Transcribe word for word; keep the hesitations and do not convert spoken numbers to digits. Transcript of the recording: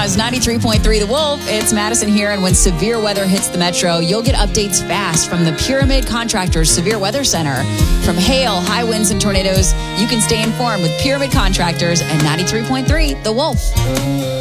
Omaha's ninety-three point three The Wolf. It's Madison here, and when severe weather hits the metro, you'll get updates fast from the Pyramid Contractors Severe Weather Center. From hail, high winds, and tornadoes, you can stay informed with Pyramid Contractors and ninety-three point three The Wolf.